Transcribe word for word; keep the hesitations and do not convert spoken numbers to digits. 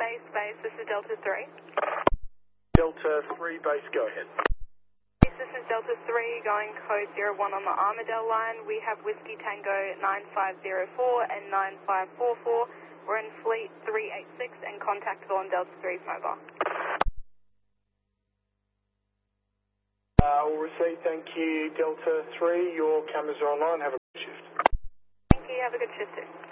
base, base, this is Delta three. Delta three base, go ahead. This is Delta three going code zero one on the Armadale line. We have Whiskey Tango nine five zero four and nine five four four. We're in Fleet three eight six and contactable on Delta three's mobile. Uh, all received, thank you. Delta three, your cameras are online. Have a good shift. Thank you, have a good shift too.